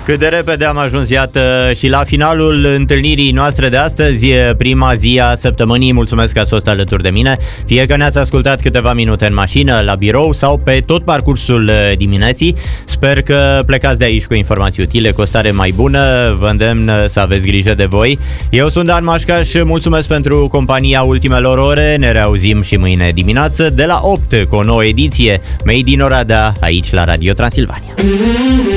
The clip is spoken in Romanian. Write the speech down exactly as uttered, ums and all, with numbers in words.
Cât de repede am ajuns, iată, și la finalul întâlnirii noastre de astăzi, prima zi a săptămânii. Mulțumesc că ați fost alături de mine, fie că ne-ați ascultat câteva minute în mașină, la birou sau pe tot parcursul dimineții. Sper că plecați de aici cu informații utile, cu o stare mai bună. Vă îndemn să aveți grijă de voi. Eu sunt Dan Mașcaș, mulțumesc pentru compania ultimelor ore. Ne reauzim și mâine dimineață de la opt cu o nouă ediție Made in Oradea, aici la Radio Transilvania.